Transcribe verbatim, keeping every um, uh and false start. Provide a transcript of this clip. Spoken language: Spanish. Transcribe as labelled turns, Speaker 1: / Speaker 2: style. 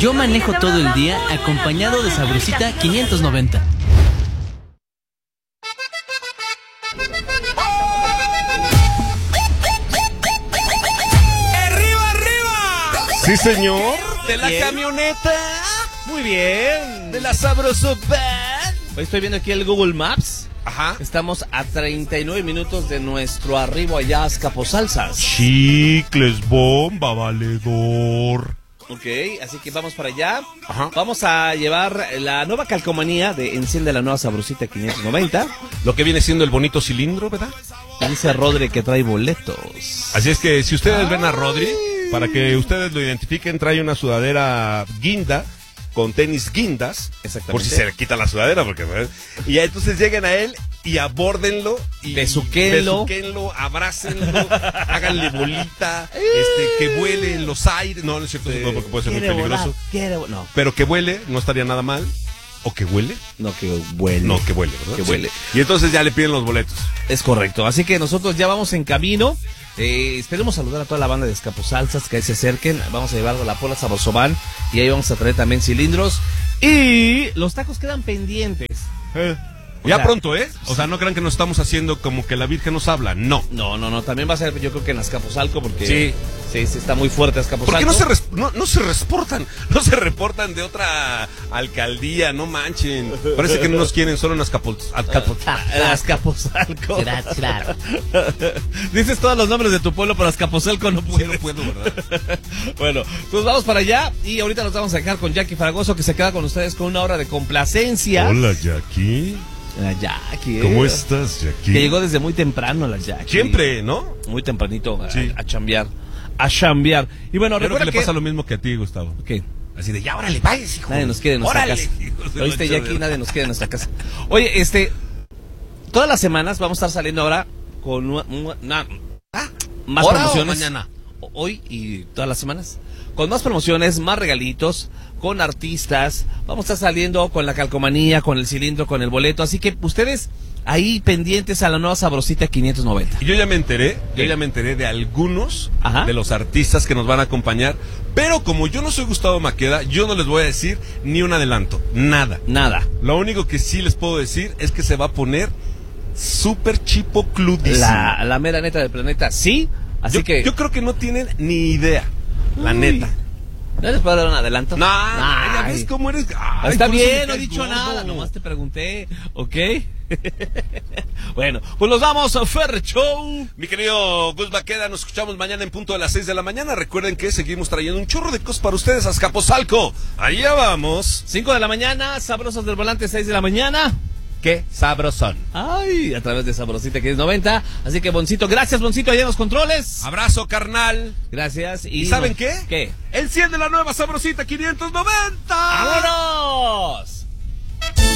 Speaker 1: Yo manejo todo el día acompañado de Sabrosita quinientos noventa.
Speaker 2: ¡Arriba, arriba!
Speaker 3: Sí, señor.
Speaker 2: De la
Speaker 1: Bien.
Speaker 2: camioneta.
Speaker 1: Muy bien.
Speaker 2: De la Sabroso Band.
Speaker 1: Hoy estoy viendo aquí el Google Maps.
Speaker 2: Ajá.
Speaker 1: Estamos a treinta y nueve minutos de nuestro arribo allá a Azcapotzalco.
Speaker 3: Chicles, bomba, valedor.
Speaker 1: Ok, así que vamos para allá.
Speaker 2: Ajá.
Speaker 1: Vamos a llevar la nueva calcomanía de Enciende la Nueva Sabrosita quinientos noventa.
Speaker 3: Lo que viene siendo el bonito cilindro, ¿verdad?
Speaker 1: Y dice Rodri que trae boletos.
Speaker 3: Así es que si ustedes ven a Rodri, para que ustedes lo identifiquen, trae una sudadera guinda con tenis guindas,
Speaker 1: Exactamente.
Speaker 3: por si se le quita la sudadera, porque ¿sabes? Y ya entonces lleguen a él y abórdenlo y
Speaker 1: Besuquénlo.
Speaker 3: besuquénlo, abrácenlo, háganle bolita, este, que vuele en los aires, no, no es cierto, eso no, porque puede ser muy
Speaker 1: Quiere
Speaker 3: peligroso,
Speaker 1: volar, quiere vo- No,
Speaker 3: pero que vuele, no estaría nada mal, o que huele,
Speaker 1: no que vuele.
Speaker 3: no, que vuele, ¿verdad?
Speaker 1: Que
Speaker 3: Sí.
Speaker 1: vuele.
Speaker 3: Y entonces ya le piden los boletos.
Speaker 1: Es correcto, así que nosotros ya vamos en camino. Eh, esperemos saludar a toda la banda de Azcapotzalco que ahí se acerquen. Vamos a llevar la Pola Sabrosován y ahí vamos a traer también cilindros. Y los tacos quedan pendientes.
Speaker 3: Eh.
Speaker 1: O
Speaker 3: Ya
Speaker 1: sea,
Speaker 3: pronto, ¿eh? O sea, no crean que nos estamos haciendo como que la Virgen nos habla, no.
Speaker 1: No, no, no, también va a ser yo creo que en Azcapotzalco porque
Speaker 3: Sí.
Speaker 1: sí, sí está muy fuerte Azcapotzalco.
Speaker 3: ¿Por qué no se, res- no, no se reportan? No se reportan de otra alcaldía, no manchen. Parece que no nos quieren, solo en Azcapotzalco.
Speaker 1: Ah, Azcapotzalco.
Speaker 4: Claro, claro.
Speaker 1: Dices todos los nombres de tu pueblo, pero Azcapotzalco no
Speaker 3: Sí,
Speaker 1: puede.
Speaker 3: no puedo, ¿verdad?
Speaker 1: Bueno, pues vamos para allá y ahorita nos vamos a dejar con Jackie Fragoso que se queda con ustedes con una hora de complacencia.
Speaker 3: Hola, Jackie.
Speaker 1: La Jackie.
Speaker 3: ¿Cómo
Speaker 1: eh.
Speaker 3: estás, Jackie?
Speaker 1: Que llegó desde muy temprano la Jackie.
Speaker 3: Siempre, ¿no?
Speaker 1: Muy tempranito a,
Speaker 3: Sí.
Speaker 1: a chambear. A chambear. Y bueno,
Speaker 3: Creo que
Speaker 1: recuerda
Speaker 3: le
Speaker 1: que...
Speaker 3: pasa lo mismo que a ti, Gustavo.
Speaker 1: ¿Qué?
Speaker 3: Así de, ya, órale, vayas, hijo.
Speaker 1: Nadie nos quiere en nuestra
Speaker 3: Órale,
Speaker 1: casa.
Speaker 3: hijos de la
Speaker 1: ¿Oíste, Jackie?
Speaker 3: chingada.
Speaker 1: Nadie nos quiere en nuestra casa. Oye, este... Todas las semanas vamos a estar saliendo ahora con una... una-
Speaker 3: Ah,
Speaker 1: más
Speaker 3: ¿ahora o
Speaker 1: promociones.
Speaker 3: mañana?
Speaker 1: Hoy y todas las semanas. Con más promociones, más regalitos, con artistas. Vamos a estar saliendo con la calcomanía, con el cilindro, con el boleto. Así que ustedes ahí pendientes a la nueva Sabrosita quinientos noventa.
Speaker 3: Y yo ya me enteré, yo
Speaker 1: ¿Qué?
Speaker 3: ya me enteré de algunos
Speaker 1: Ajá.
Speaker 3: de los artistas que nos van a acompañar, pero como yo no soy Gustavo Maqueda, yo no les voy a decir ni un adelanto, nada.
Speaker 1: Nada.
Speaker 3: Lo único que sí les puedo decir es que se va a poner súper chipocludísimo.
Speaker 1: La, la mera neta del planeta, sí. Así
Speaker 3: yo,
Speaker 1: que...
Speaker 3: yo creo que no tienen ni idea, la
Speaker 1: Uy.
Speaker 3: neta.
Speaker 1: ¿No les puedo dar un adelanto?
Speaker 3: No, ya
Speaker 1: Ay.
Speaker 3: ves cómo eres. Ay,
Speaker 1: Está
Speaker 3: por eso
Speaker 1: bien,
Speaker 3: me
Speaker 1: no he
Speaker 3: caes
Speaker 1: dicho
Speaker 3: gordo.
Speaker 1: nada, nomás te pregunté, ¿ok? Bueno, pues nos vamos a Fer Show.
Speaker 3: Mi querido Gus Maqueda, nos escuchamos mañana en punto de las seis de la mañana. Recuerden que seguimos trayendo un chorro de cosas para ustedes a Azcapotzalco. Allá vamos.
Speaker 1: cinco de la mañana, Sabrosos del Volante, seis de la mañana.
Speaker 3: Qué sabrosón.
Speaker 1: Ay, a través de Sabrosita que es noventa. Así que, Boncito, gracias, Boncito, allá en los controles.
Speaker 3: Abrazo, carnal.
Speaker 1: Gracias. ¿Y,
Speaker 3: ¿Y saben
Speaker 1: nos-
Speaker 3: qué?
Speaker 1: ¿Qué?
Speaker 3: Enciende la nueva Sabrosita quinientos noventa.
Speaker 1: ¡Vámonos!